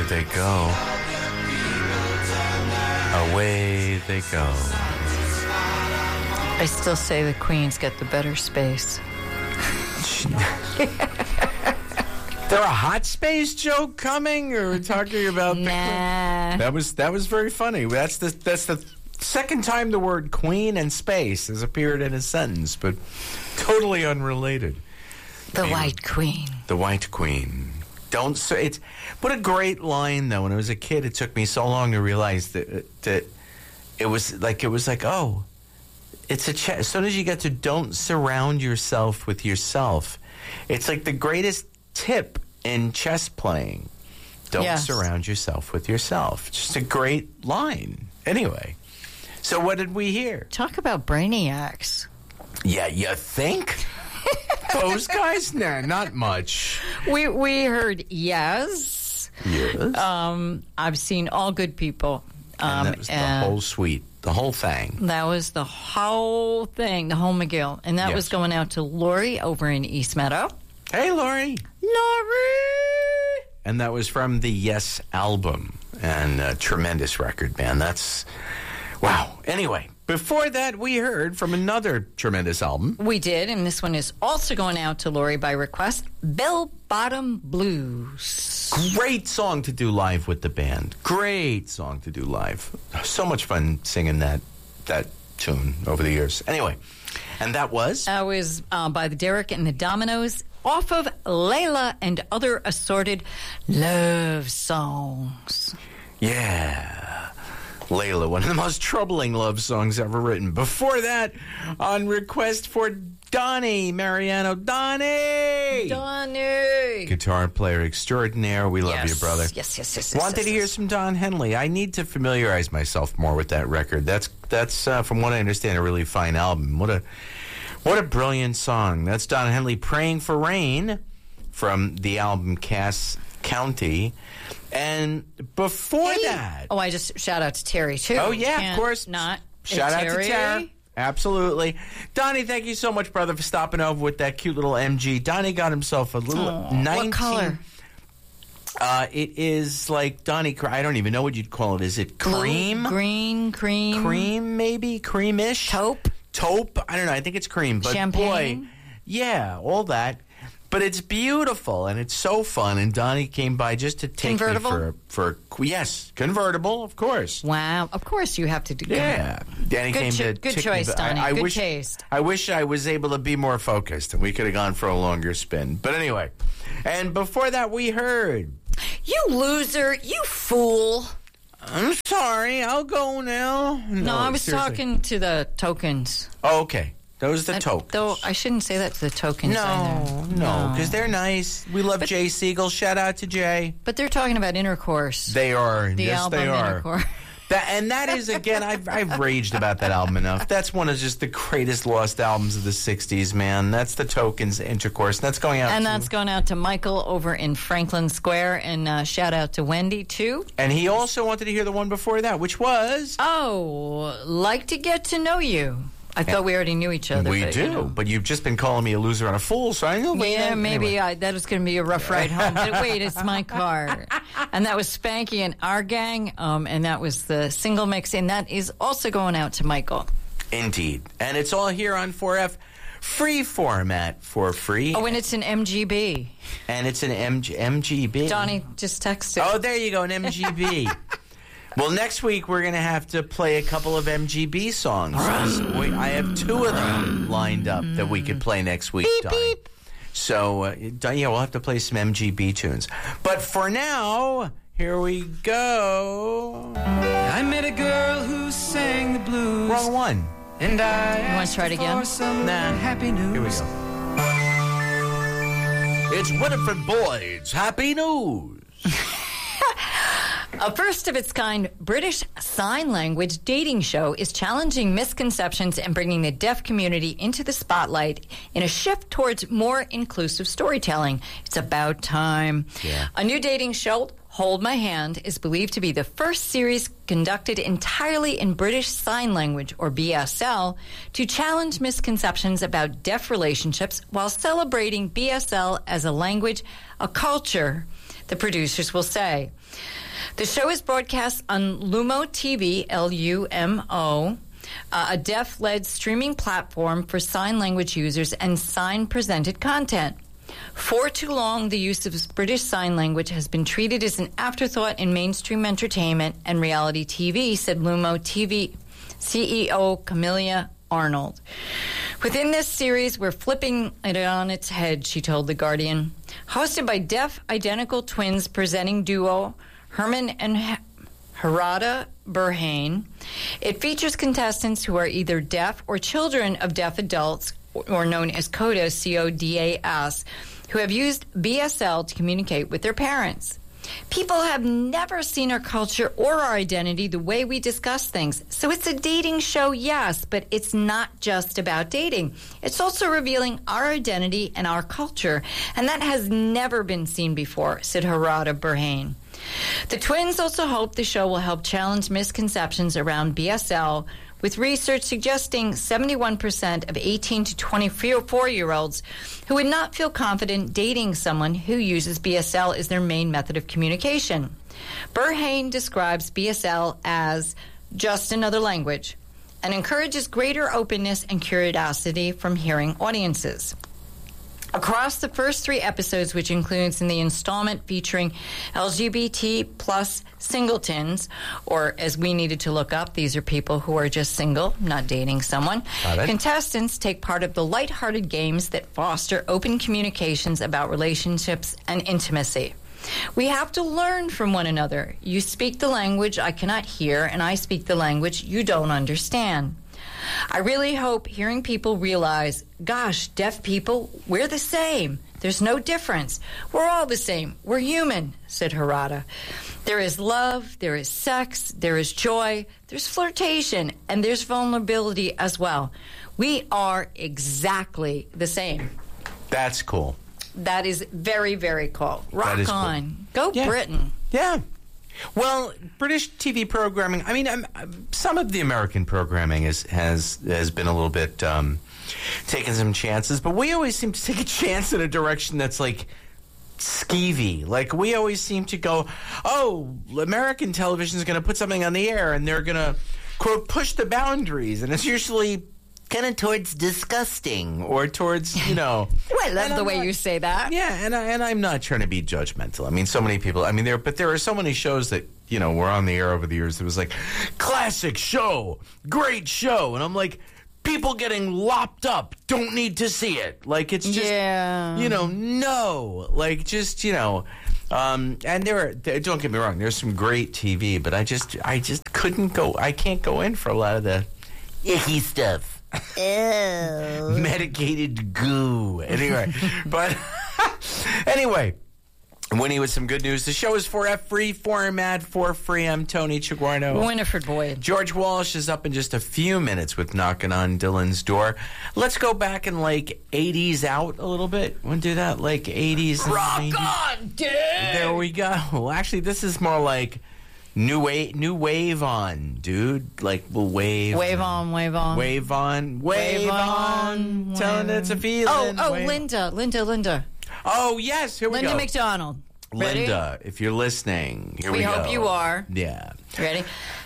they go. Away they go. I still say the Queens get the better space. There a hot space joke coming, or we're talking about? Nah. That was very funny. That's the second time the word queen and space has appeared in a sentence, but totally unrelated. The White Queen. The White Queen. It's what a great line though. When I was a kid, it took me so long to realize that it was like oh, it's as soon as you get to don't surround yourself with yourself. It's like the greatest tip in chess playing. Don't surround yourself with yourself. Just a great line. Anyway, so what did we hear? Talk about brainiacs. Yeah, you think? Those guys? Nah, not much. We heard yes. Yes. I've seen All Good People. And that was the whole suite, the whole thing. That was the whole thing, the whole McGill. And that was going out to Lori over in East Meadow. Hey, Lori. Lori! And that was from the Yes album. And a tremendous record, man. That's... Wow. Anyway, before that, we heard from another tremendous album. We did, and this one is also going out to Lori by request, Bell Bottom Blues. Great song to do live with the band. Great song to do live. So much fun singing that tune over the years. Anyway, and that was? That was by the Derek and the Dominoes, off of Layla and Other Assorted Love Songs. Yeah. Layla, one of the most troubling love songs ever written. Before that, on request for Donnie Mariano. Donnie! Guitar player extraordinaire. We love you, brother. Yes. Wanted to hear some Don Henley. I need to familiarize myself more with that record. That's from what I understand, a really fine album. What a brilliant song. That's Don Henley, Praying for Rain, from the album Cass County. And before that... Oh, I just shout out to Terry, too. Oh, yeah, of course. Shout out to Terry. Absolutely. Donnie, thank you so much, brother, for stopping over with that cute little MG. Donnie got himself a little 19... What color? It is like Donnie... I don't even know what you'd call it. Is it cream? Green, cream. Cream, maybe? Creamish? Taupe? I don't know. I think it's cream. But champagne? Boy, yeah, all that. But it's beautiful, and it's so fun. And Donnie came by just to take me for yes, convertible, of course. Wow, of course you have to do. Yeah, Danny came to good choice, Donnie. Good taste. I wish I was able to be more focused, and we could have gone for a longer spin. But anyway, and before that, we heard you loser, you fool. I'm sorry, I'll go now. No, I was talking to the Tokens. Oh, okay. Those are the Tokens. Though I shouldn't say that to the Tokens either. No, because they're nice. We love Jay Siegel. Shout out to Jay. But they're talking about Intercourse. They are. The yes, album they are. Intercourse. That is, again, I've raged about that album enough. That's one of just the greatest lost albums of the 60s, man. That's the Tokens, Intercourse. That's going out that's going out to Michael over in Franklin Square. And shout out to Wendy, too. And he also wanted to hear the one before that, which was... Oh, Like to Get to Know You. I thought we already knew each other. We do, but you've just been calling me a loser and a fool, so I know. Yeah, maybe anyway. that was going to be a rough ride home. But wait, it's my car. And that was Spanky and Our Gang, and that was the single mix, and that is also going out to Michael. Indeed. And it's all here on 4F. Free format for free. Oh, and it's an MGB. And it's an MGB. Donnie just texted. Oh, there you go, an MGB. Well, next week we're going to have to play a couple of MGB songs. I have two of them lined up that we could play next week, Donnie. So, we'll have to play some MGB tunes. But for now, here we go. I met a girl who sang the blues. Wrong one. And I You want to try it again? happy news. Here we go. It's Winifred Boyd's Happy News. A first of its kind British Sign Language dating show is challenging misconceptions and bringing the deaf community into the spotlight in a shift towards more inclusive storytelling. It's about time. Yeah. A new dating show, Hold My Hand, is believed to be the first series conducted entirely in British Sign Language, or BSL, to challenge misconceptions about deaf relationships while celebrating BSL as a language, a culture, the producers will say. The show is broadcast on Lumo TV, Lumo, a deaf-led streaming platform for sign language users and sign-presented content. For too long, the use of British Sign Language has been treated as an afterthought in mainstream entertainment and reality TV, said Lumo TV CEO Camilla Arnold. Within this series, we're flipping it on its head, she told The Guardian. Hosted by deaf identical twins presenting duo Herman and Harada Burhane, it features contestants who are either deaf or children of deaf adults, or known as CODAS, C-O-D-A-S, who have used BSL to communicate with their parents. People have never seen our culture or our identity the way we discuss things. So it's a dating show, yes, but it's not just about dating. It's also revealing our identity and our culture, and that has never been seen before, said Harada Burhane. The twins also hope the show will help challenge misconceptions around BSL, with research suggesting 71% of 18 to 24-year-olds who would not feel confident dating someone who uses BSL as their main method of communication. Burhane describes BSL as just another language and encourages greater openness and curiosity from hearing audiences. Across the first 3 episodes, which includes in the installment featuring LGBT plus singletons, or as we needed to look up, these are people who are just single, not dating someone. Contestants take part of the lighthearted games that foster open communications about relationships and intimacy. We have to learn from one another. You speak the language I cannot hear, and I speak the language you don't understand. I really hope hearing people realize, gosh, deaf people, we're the same. There's no difference. We're all the same. We're human, said Harada. There is love, there is sex, there is joy, there's flirtation, and there's vulnerability as well. We are exactly the same. That's cool. That is very, very cool. Rock on. Cool. Go Britain. Yeah. Well, British TV programming, I mean, some of the American programming has been a little bit taking some chances, but we always seem to take a chance in a direction that's like skeevy. Like, we always seem to go, oh, American television is going to put something on the air and they're going to, quote, push the boundaries. And it's usually kind of towards disgusting or towards, you know. Well, I love the way you say that. Yeah, and I'm not trying to be judgmental. I mean, so many people, I mean, there are so many shows that, you know, were on the air over the years that was like, classic show, great show. And I'm like, people getting lopped up, don't need to see it. Like, it's just, you know, no. Like, just, you know. And don't get me wrong, there's some great TV, but I just couldn't go, I can't go in for a lot of the icky stuff. Ew. Medicated goo. Anyway, but anyway, Winnie with some good news. The show is 4F free, 4MAD, 4 free. I'm Tony Chiguarno. Winifred Boyd. George Walsh is up in just a few minutes with Knocking on Dylan's Door. Let's go back and like 80s out a little bit. Want to do that? Like 80s. Rock 90s. on, dude! There we go. Well, actually, this is more like new wave on, dude. Like, we'll wave. Wave on, wave on. Wave on. Wave on. Telling it's a feeling. Oh, wave. Linda. Oh, yes. Here we go. Linda McDonald. Ready? Linda, if you're listening, here we go. We hope you are. Yeah. Ready?